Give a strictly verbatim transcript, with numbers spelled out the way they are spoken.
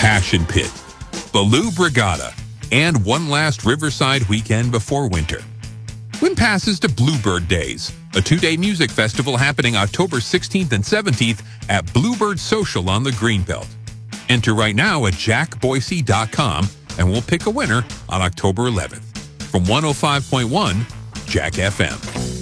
Passion Pit, Baloo Brigada, and one last Riverside weekend before winter. Win passes to Bluebird Days, a two-day music festival happening October sixteenth and seventeenth at Bluebird Social on the Greenbelt. Enter right now at jack boise dot com and we'll pick a winner on October eleventh. From one oh five point one, Jack F M.